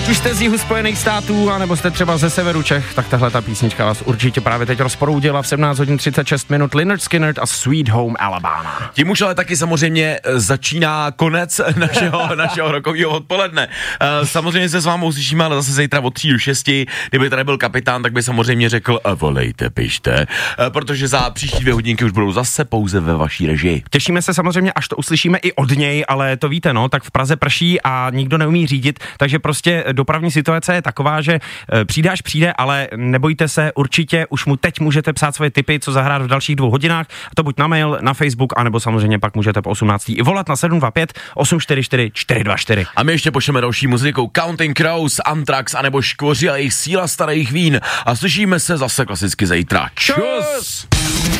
Ať už jste z jihu Spojených států, anebo jste třeba ze severu Čech, tak tahle ta písnička vás určitě právě teď rozproudila v 17 hodin 36 minut. Lynyrd Skynyrd a Sweet Home Alabama. Tím už ale taky samozřejmě začíná konec našeho rokového odpoledne. Samozřejmě se s vámi uslyšíme, ale zase zítra od 3 do 6. Kdyby tady byl kapitán, tak by samozřejmě řekl, volejte, pište, protože za příští 2 hodinky už budou zase pouze ve vaší režii. Těšíme se samozřejmě, až to uslyšíme i od něj, ale to víte, no, tak v Praze prší a nikdo neumí řídit, takže prostě dopravní situace je taková, že přijde až přijde, ale nebojte se, určitě už mu teď můžete psát svoje tipy, co zahrát v dalších 2 hodinách, a to buď na mail, na Facebook, anebo samozřejmě pak můžete po 18. i volat na 725 844 424. A my ještě pošleme další muzikou Counting Crows, Anthrax anebo Škvoři a jejich síla starých vín a slyšíme se zase klasicky zítra. Čus!